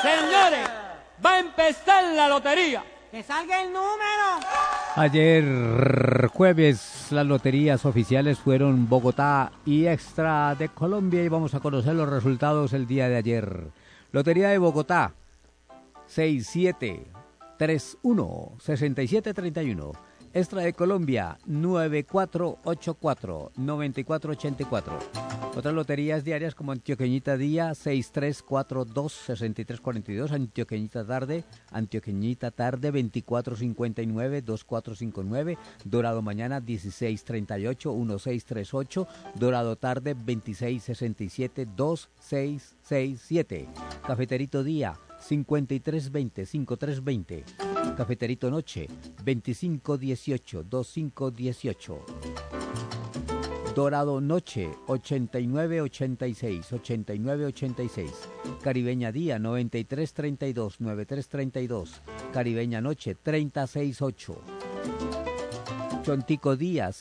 Señores, va a empezar la lotería. ¡Que salga el número! Ayer jueves las loterías oficiales fueron Bogotá y Extra de Colombia y vamos a conocer los resultados el día de ayer. Lotería de Bogotá 6731 Extra de Colombia 9484 Otras loterías diarias como Antioqueñita Día 6342 Antioqueñita Tarde 2459 Dorado Mañana 1638 Dorado Tarde 2667 Cafeterito Día 5320 Cafeterito Noche 2518 Dorado Noche 8986 Caribeña Día 9332 Caribeña Noche 368 Chontico Día